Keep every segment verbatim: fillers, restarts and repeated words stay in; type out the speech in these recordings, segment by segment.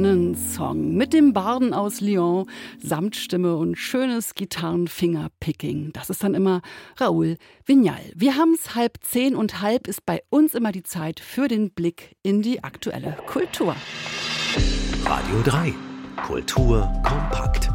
Sonnensong mit dem Barden aus Lyon, Samtstimme und schönes Gitarrenfingerpicking. Das ist dann immer Raoul Vignal. Wir haben es halb zehn und halb ist bei uns immer die Zeit für den Blick in die aktuelle Kultur. Radio drei. Kultur kompakt.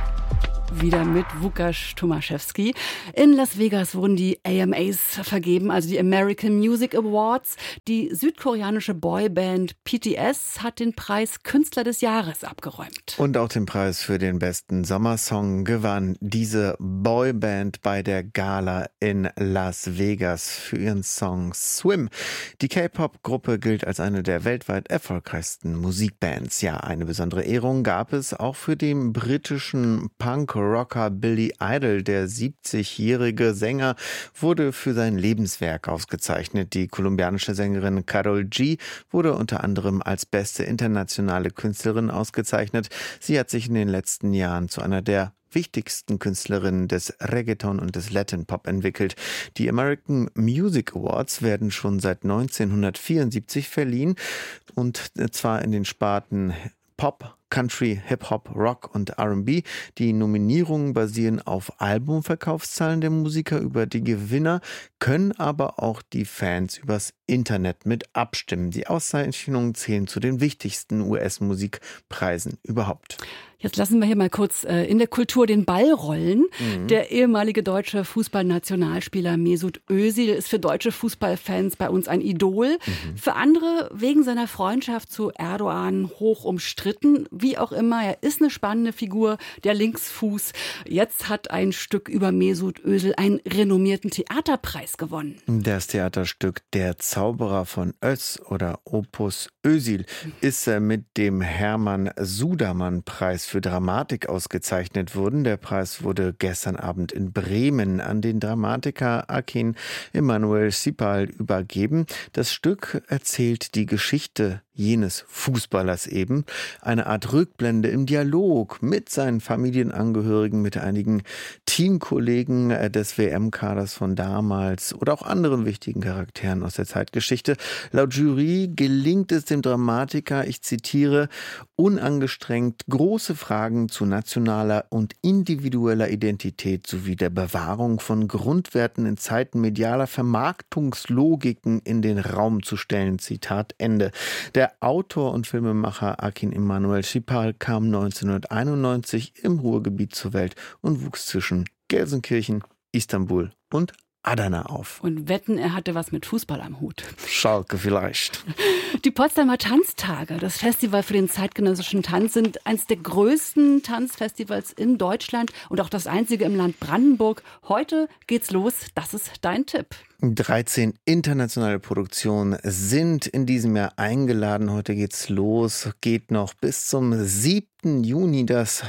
Wieder mit Łukasz Tomaszewski. In Las Vegas wurden die A M As vergeben, also die American Music Awards. Die südkoreanische Boyband P T S hat den Preis Künstler des Jahres abgeräumt. Und auch den Preis für den besten Sommersong gewann diese Boyband bei der Gala in Las Vegas für ihren Song Swim. Die K-Pop-Gruppe gilt als eine der weltweit erfolgreichsten Musikbands. Ja, eine besondere Ehrung gab es auch für den britischen Punk Rocker Billy Idol. Der siebzigjährige Sänger wurde für sein Lebenswerk ausgezeichnet. Die kolumbianische Sängerin Karol G wurde unter anderem als beste internationale Künstlerin ausgezeichnet. Sie hat sich in den letzten Jahren zu einer der wichtigsten Künstlerinnen des Reggaeton und des Latin Pop entwickelt. Die American Music Awards werden schon seit neunzehnhundertvierundsiebzig verliehen, und zwar in den Sparten Pop, Country, Hip-Hop, Rock und R and B. Die Nominierungen basieren auf Albumverkaufszahlen der Musiker. Über die Gewinner können aber auch die Fans übers Internet mit abstimmen. Die Auszeichnungen zählen zu den wichtigsten U S-Musikpreisen überhaupt. Jetzt lassen wir hier mal kurz äh, in der Kultur den Ball rollen. Mhm. Der ehemalige deutsche Fußballnationalspieler Mesut Özil ist für deutsche Fußballfans bei uns ein Idol. Mhm. Für andere wegen seiner Freundschaft zu Erdogan hoch umstritten. Wie auch immer, er ist eine spannende Figur, der Linksfuß. Jetzt hat ein Stück über Mesut Özil einen renommierten Theaterpreis gewonnen. Das Theaterstück Der Zauberer von Öz oder Opus Özil ist mit dem Hermann Sudermann-Preis für Dramatik ausgezeichnet worden. Der Preis wurde gestern Abend in Bremen an den Dramatiker Akin Emanuel Sipal übergeben. Das Stück erzählt die Geschichte jenes Fußballers eben. Eine Art Rückblende im Dialog mit seinen Familienangehörigen, mit einigen Teamkollegen des W M-Kaders von damals oder auch anderen wichtigen Charakteren aus der Zeitgeschichte. Laut Jury gelingt es dem Dramatiker, ich zitiere, unangestrengt große Fragen zu nationaler und individueller Identität sowie der Bewahrung von Grundwerten in Zeiten medialer Vermarktungslogiken in den Raum zu stellen. Zitat Ende. Der Autor und Filmemacher Akin Emanuel Sipal kam neunzehnhunderteinundneunzig im Ruhrgebiet zur Welt und wuchs zwischen Gelsenkirchen, Istanbul und Adana auf. Und wetten, er hatte was mit Fußball am Hut. Schalke vielleicht. Die Potsdamer Tanztage, das Festival für den zeitgenössischen Tanz, sind eines der größten Tanzfestivals in Deutschland und auch das einzige im Land Brandenburg. Heute geht's los. Das ist dein Tipp. dreizehn internationale Produktionen sind in diesem Jahr eingeladen. Heute geht's los, geht noch bis zum siebten Juni das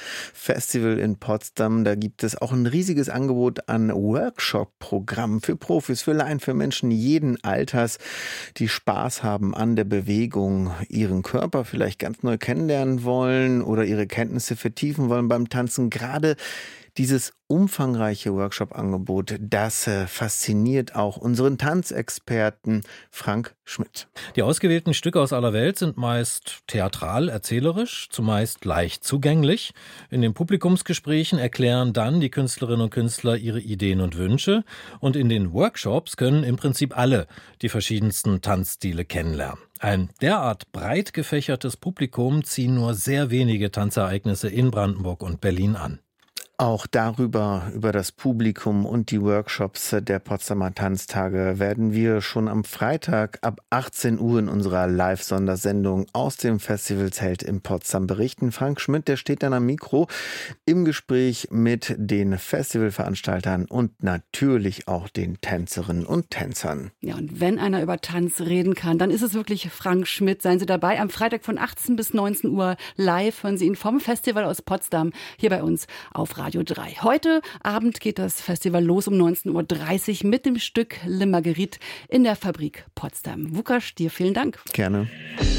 Festival in Potsdam. Da gibt es auch ein riesiges Angebot an Workshop-Programmen für Profis, für Laien, für Menschen jeden Alters, die Spaß haben an der Bewegung, ihren Körper vielleicht ganz neu kennenlernen wollen oder ihre Kenntnisse vertiefen wollen beim Tanzen. Gerade dieses umfangreiche Workshop-Angebot, das äh, fasziniert auch unseren Tanzexperten Frank Schmidt. Die ausgewählten Stücke aus aller Welt sind meist theatral, erzählerisch, zumeist leicht zugänglich. In den Publikumsgesprächen erklären dann die Künstlerinnen und Künstler ihre Ideen und Wünsche. Und in den Workshops können im Prinzip alle die verschiedensten Tanzstile kennenlernen. Ein derart breit gefächertes Publikum ziehen nur sehr wenige Tanzereignisse in Brandenburg und Berlin an. Auch darüber, über das Publikum und die Workshops der Potsdamer Tanztage werden wir schon am Freitag ab achtzehn Uhr in unserer Live-Sondersendung aus dem Festivalzelt in Potsdam berichten. Frank Schmidt, der steht dann am Mikro im Gespräch mit den Festivalveranstaltern und natürlich auch den Tänzerinnen und Tänzern. Ja, und wenn einer über Tanz reden kann, dann ist es wirklich Frank Schmidt. Seien Sie dabei am Freitag von achtzehn bis neunzehn Uhr live. Hören Sie ihn vom Festival aus Potsdam hier bei uns auf Radio drei. Heute Abend geht das Festival los um neunzehn Uhr dreißig mit dem Stück Le Marguerite in der Fabrik Potsdam. Łukasz, dir vielen Dank. Gerne.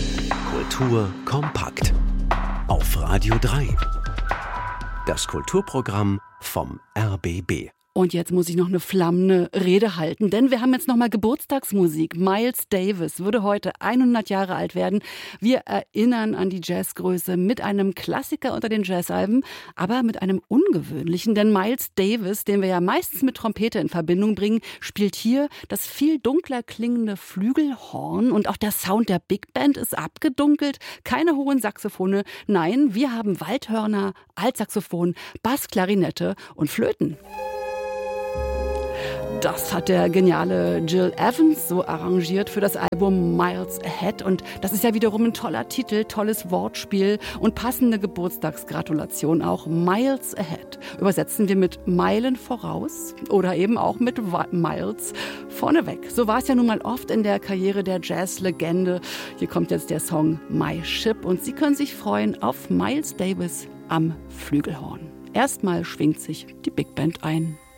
Kultur kompakt auf Radio drei. Das Kulturprogramm vom R B B. Und jetzt muss ich noch eine flammende Rede halten, denn wir haben jetzt noch mal Geburtstagsmusik. Miles Davis würde heute hundert Jahre alt werden. Wir erinnern an die Jazzgröße mit einem Klassiker unter den Jazzalben, aber mit einem ungewöhnlichen, denn Miles Davis, den wir ja meistens mit Trompete in Verbindung bringen, spielt hier das viel dunkler klingende Flügelhorn und auch der Sound der Big Band ist abgedunkelt. Keine hohen Saxophone, nein, wir haben Waldhörner, Altsaxophon, Bass, Klarinette und Flöten. Das hat der geniale Gil Evans so arrangiert für das Album Miles Ahead. Und das ist ja wiederum ein toller Titel, tolles Wortspiel und passende Geburtstagsgratulation auch. Miles Ahead übersetzen wir mit Meilen voraus oder eben auch mit Miles vorneweg. So war es ja nun mal oft in der Karriere der Jazz-Legende. Hier kommt jetzt der Song My Ship und Sie können sich freuen auf Miles Davis am Flügelhorn. Erstmal schwingt sich die Big Band ein.